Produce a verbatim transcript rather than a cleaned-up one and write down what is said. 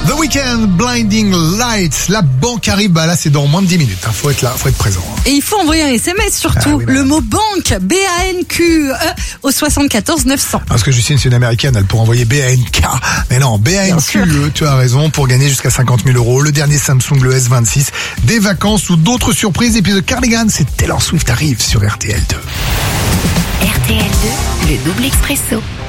The Weeknd, Blinding Lights. La banque arrive, bah là c'est dans moins de dix minutes. Hein. Faut être là, faut être présent. Hein. Et il faut envoyer un S M S surtout. Ah, oui, le mot banque, B A N Q E, au soixante-quatorze neuf cents. Parce que Justine c'est une américaine, elle pourrait envoyer B A N K. Mais non, B A N Q E, tu as raison, pour gagner jusqu'à cinquante mille euros. Le dernier Samsung, le S vingt-six, des vacances ou d'autres surprises. Et puis The Cardigan, c'est Taylor Swift arrive sur R T L deux. R T L deux, le double expresso.